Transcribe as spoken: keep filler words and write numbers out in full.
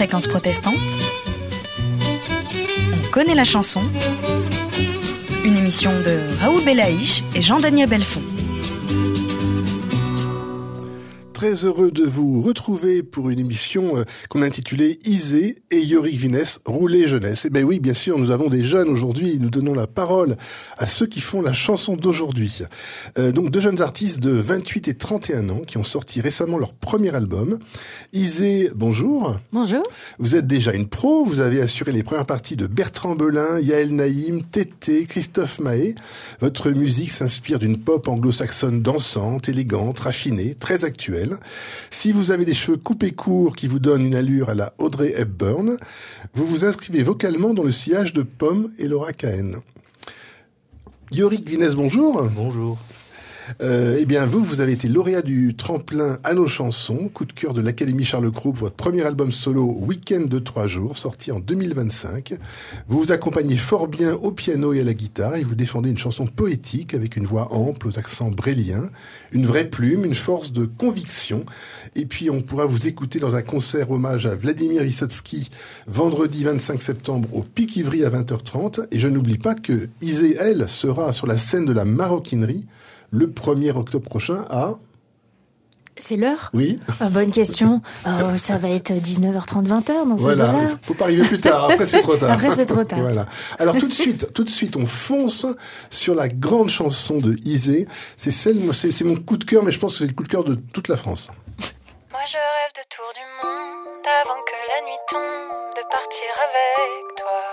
Fréquence protestante. On connaît la chanson. Une émission de Raoul Belaïch et Jean-Daniel Belfond. Très heureux de vous retrouver pour une émission euh, qu'on a intitulée Isée et Yorick Vinesse, Rouler Jeunesse. Et ben oui, bien sûr, nous avons des jeunes aujourd'hui, nous donnons la parole à ceux qui font la chanson d'aujourd'hui. Euh, donc deux jeunes artistes de vingt-huit et trente et un ans qui ont sorti récemment leur premier album. Isée, bonjour. Bonjour. Vous êtes déjà une pro, vous avez assuré les premières parties de Bertrand Belin, Yael Naïm, Tété, Christophe Mahé. Votre musique s'inspire d'une pop anglo-saxonne dansante, élégante, raffinée, très actuelle. Si vous avez des cheveux coupés courts qui vous donnent une allure à la Audrey Hepburn, vous vous inscrivez vocalement dans le sillage de Pomme et Laura Cahen. Yorick Vinesse, bonjour. Bonjour. Euh, eh bien, vous, vous avez été lauréat du tremplin à nos chansons, coup de cœur de l'Académie Charles Cros, votre premier album solo, Week-end de trois jours, sorti en deux mille vingt-cinq. Vous vous accompagnez fort bien au piano et à la guitare et vous défendez une chanson poétique avec une voix ample aux accents bréliens, une vraie plume, une force de conviction. Et puis, on pourra vous écouter dans un concert hommage à Vladimir Vysotsky, vendredi vingt-cinq septembre au Pic Ivry à vingt heures trente. Et je n'oublie pas que Isée, elle, sera sur la scène de la Maroquinerie le premier octobre prochain à... C'est l'heure ? Oui. Ah, bonne question. Oh, ça va être dix-neuf heures trente, vingt heures dans ces voilà, heures-là. il faut pas arriver plus tard. Après, c'est trop tard. Après, c'est trop tard. Voilà. Alors, tout de suite, tout de suite, on fonce sur la grande chanson de Isée. C'est celle, c'est, c'est mon coup de cœur, mais je pense que c'est le coup de cœur de toute la France. Moi, je rêve de tour du monde avant que la nuit tombe, de partir avec toi.